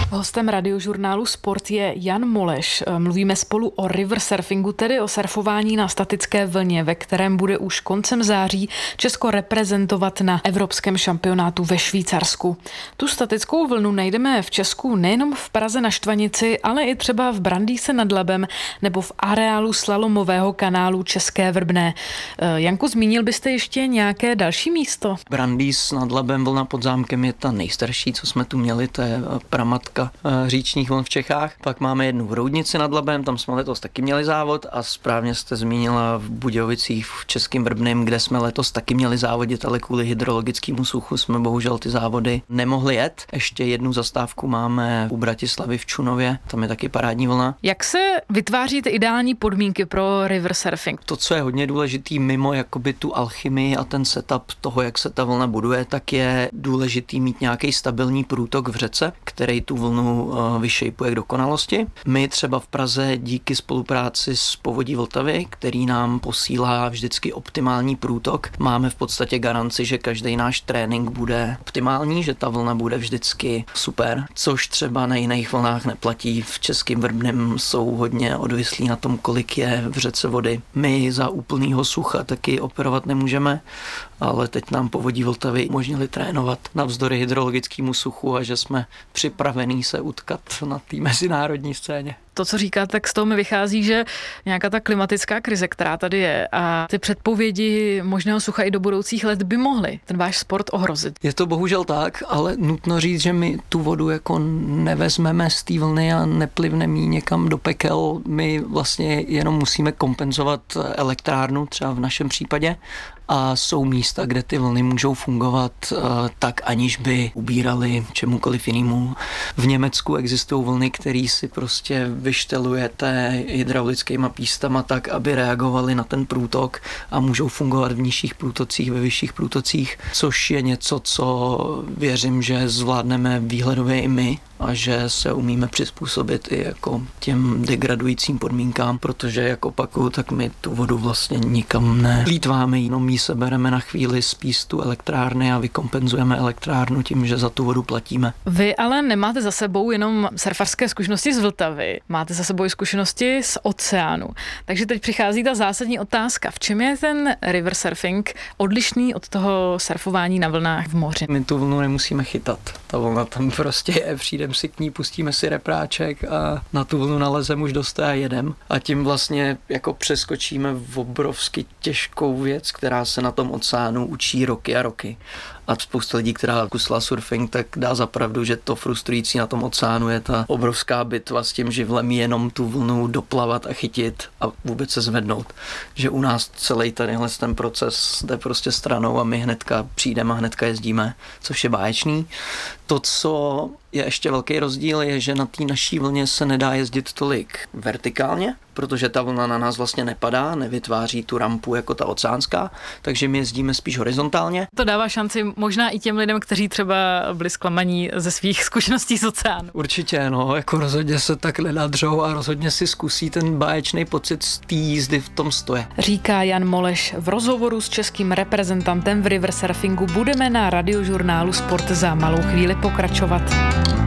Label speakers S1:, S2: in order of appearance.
S1: Hostem Radiožurnálu Sport je Jan Moleš. Mluvíme spolu o river surfingu, tedy o surfování na statické vlně, ve kterém bude už koncem září Česko reprezentovat na evropském šampionátu ve Švýcarsku. Tu statickou vlnu najdeme v Česku nejenom v Praze na Štvanici, ale i třeba v Brandýse nad Labem nebo v areálu slalomového kanálu České Vrbné. Janku, zmínil byste ještě nějaké další místo?
S2: Brandýs nad Labem, vlna pod zámkem je ta nejstarší, co jsme tu měli, to je pramatka říčních vln v Čechách. Pak máme jednu v Roudnici nad Labem, tam jsme letos taky měli závod a správně jste zmínila v Budějovicích v Českém Vrbném, kde jsme letos taky měli závodit, ale kvůli hydrologickému suchu jsme bohužel ty závody nemohli jet. Ještě jednu zastávku máme u Bratislavy v Čunově, tam je taky parádní vlna.
S1: Jak se vytváří ty ideální podmínky pro river surfing?
S2: To, co je hodně důležitý mimo jakoby tu alchymii a ten setup toho, jak se ta vlna buduje, tak je důležitý mít nějaký stabilní průtok v řece, který tu vlnu vyšejpuje k dokonalosti. My třeba v Praze díky spolupráci s Povodí Vltavy, který nám posílá vždycky optimální průtok, máme v podstatě garanci, že každý náš trénink bude optimální, že ta vlna bude vždycky super, což třeba na jiných vlnách neplatí. V Českém Vrbném jsou hodně odvislí na tom, kolik je v řece vody. My za úplnýho sucha taky operovat nemůžeme, ale teď nám Povodí Vltavy umožnili trénovat navzdory hydrologickému suchu a že jsme připravení se utkat na té mezinárodní scéně.
S1: To, co říkáte, tak z toho mi vychází, že nějaká ta klimatická krize, která tady je a ty předpovědi možného sucha i do budoucích let by mohly ten váš sport ohrozit.
S2: Je to bohužel tak, ale nutno říct, že my tu vodu jako nevezmeme z té vlny a neplivneme ji někam do pekel. My vlastně jenom musíme kompenzovat elektrárnu, třeba v našem případě, a jsou místa, kde ty vlny můžou fungovat tak, aniž by ubírali čemukoliv jinému. V Německu existují vlny, které si prostě vyštelujete hydraulickýma pístama tak, aby reagovaly na ten průtok a můžou fungovat v nižších průtocích, ve vyšších průtocích, což je něco, co věřím, že zvládneme výhledově i my a že se umíme přizpůsobit i jako těm degradujícím podmínkám, protože jak opakuju, tak my tu vodu vlastně nikam neplýtváme, jenom ji sebereme na chvíli z pístu elektrárny a vykompenzujeme elektrárnu tím, že za tu vodu platíme.
S1: Vy ale nemáte za sebou jenom surfarské zkušenosti z Vltavy, máte za sebou i zkušenosti z oceánu. Takže teď přichází ta zásadní otázka. V čem je ten river surfing odlišný od toho surfování na vlnách v moři?
S2: My tu vlnu nemusíme chytat. Ta vlna tam prostě je, přijdeme si k ní, pustíme si repráček a na tu vlnu nalezem už dost a jedem. A tím vlastně jako přeskočíme v obrovsky těžkou věc, která se na tom oceánu učí roky a roky. A spousta lidí, která zkusila surfing, tak dá za pravdu, že to frustrující na tom oceánu je ta obrovská bitva s tím živlem, jenom tu vlnu doplavat a chytit a vůbec se zvednout. Že u nás celý ten proces jde prostě stranou a my hnedka přijdeme a hnedka jezdíme, což je báječný. To, co je ještě velký rozdíl, je, že na té naší vlně se nedá jezdit tolik vertikálně, protože ta vlna na nás vlastně nepadá, nevytváří tu rampu jako ta oceánská, takže my jezdíme spíš horizontálně.
S1: To dává šanci možná i těm lidem, kteří třeba byli zklamaní ze svých zkušeností z oceánu.
S2: Určitě, no, jako rozhodně se tak nenadřou a rozhodně si zkusí ten báječný pocit z té jízdy v tom stoje.
S1: Říká Jan Moleš. V rozhovoru s českým reprezentantem v river surfingu budeme na Radiožurnálu Sport za malou chvíli pokračovat.